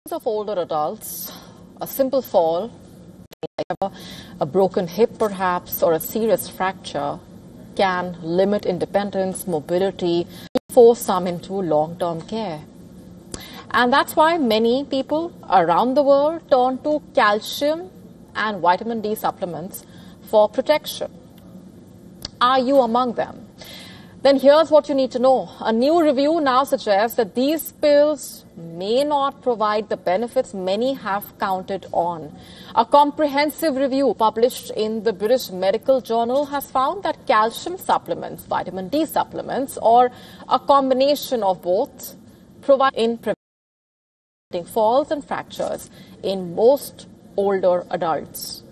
Of older adults, a simple fall, a broken hip perhaps, or a serious fracture can limit independence, mobility, force some into long-term care. And that's why many people around the world turn to calcium and vitamin D supplements for protection. Are you among them? Then here's what you need to know. A new review now suggests that these pills may not provide the benefits many have counted on. A comprehensive review published in the British Medical Journal has found that calcium supplements, vitamin D supplements, or a combination of both provide in preventing falls and fractures in most older adults.